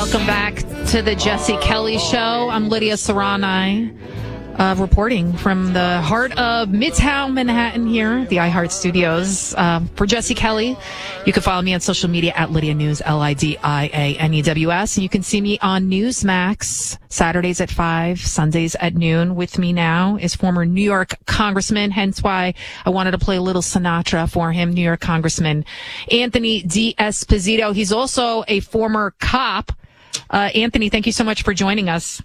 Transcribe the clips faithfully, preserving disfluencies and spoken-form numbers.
Welcome back to the Jesse Kelly Show. I'm Lydia Serrani, uh, reporting from the heart of Midtown Manhattan here, the iHeart Studios. Uh, for Jesse Kelly, you can follow me on social media at Lydia News, L I D I A N E W S. And you can see me on Newsmax, Saturdays at five, Sundays at noon. With me now is former New York Congressman, hence why I wanted to play a little Sinatra for him, New York Congressman Anthony D'Esposito. He's also a former cop. Uh, Anthony, thank you so much for joining us.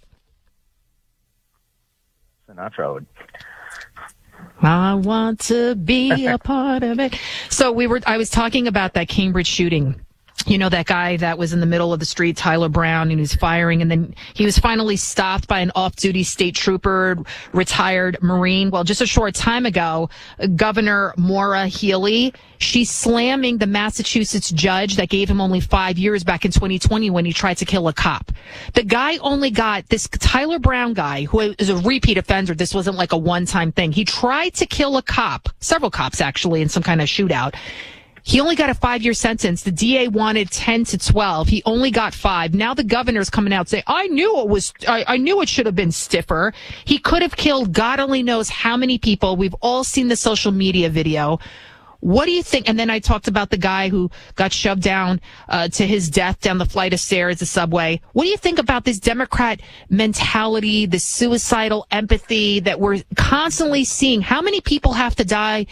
Sinatra. I want to be a part of it. So we were, I was talking about that Cambridge shooting. You know, that guy that was in the middle of the street, Tyler Brown, and he was firing, and then he was finally stopped by an off-duty state trooper, retired Marine. Well, just a short time ago, Governor Maura Healey, she's slamming the Massachusetts judge that gave him only five years back in twenty twenty when he tried to kill a cop. The guy only got, this Tyler Brown guy, who is a repeat offender, this wasn't like a one-time thing. He tried to kill a cop, several cops actually, in some kind of shootout. He only got a five-year sentence. The D A wanted ten to twelve. He only got five. Now the governor's coming out saying, I knew it was, I, I knew it should have been stiffer. He could have killed God only knows how many people. We've all seen the social media video. What do you think? And then I talked about the guy who got shoved down uh, to his death down the flight of stairs, the subway. What do you think about this Democrat mentality, this suicidal empathy that we're constantly seeing? How many people have to die